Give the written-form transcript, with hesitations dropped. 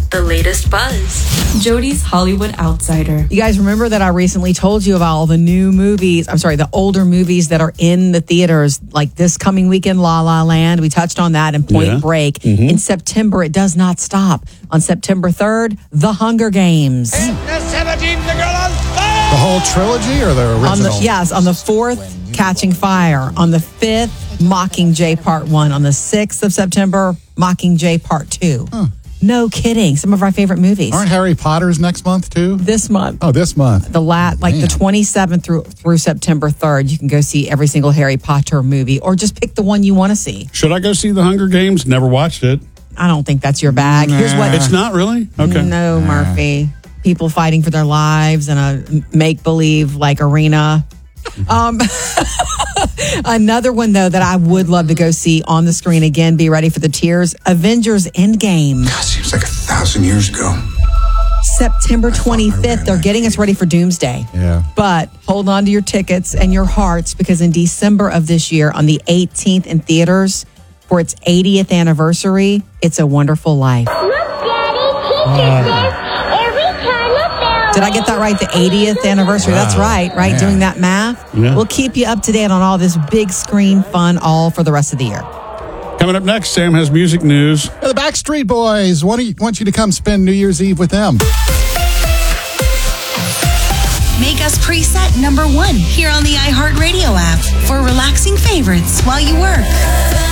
the latest buzz. Jody's Hollywood Outsider. You guys remember that I recently told you about all the new movies, the older movies that are in the theaters, like this coming weekend, La La Land. We touched on that in Point Break. Mm-hmm. In September, it does not stop. On September 3rd, The Hunger Games. The whole trilogy or the original? On the 4th, Catching Fire. On the 5th, Mockingjay Part 1. On the 6th of September, Mockingjay Part 2. Huh. No kidding. Some of our favorite movies. Aren't Harry Potter's next month, too? This month. Oh, this month. The 27th through September 3rd, you can go see every single Harry Potter movie or just pick the one you want to see. Should I go see The Hunger Games? Never watched it. I don't think that's your bag. Nah. Here's what. It's not really? Okay. No, Murphy. People fighting for their lives in a make-believe arena. Another one, though, that I would love to go see on the screen again, be ready for the tears, Avengers Endgame. God, seems like 1,000 years ago. September 25th, they're getting us ready for Doomsday. Yeah. But hold on to your tickets and your hearts, because in December of this year, on the 18th in theaters, for its 80th anniversary, It's a Wonderful Life. Look, Daddy, teacher says every time a bell. Did I get that right? The 80th anniversary. Wow. That's right? Yeah. Doing that math? Yeah. We'll keep you up to date on all this big screen fun all for the rest of the year. Coming up next, Sam has music news. The Backstreet Boys want you to come spend New Year's Eve with them. Make us preset number 1 here on the iHeartRadio app for relaxing favorites while you work.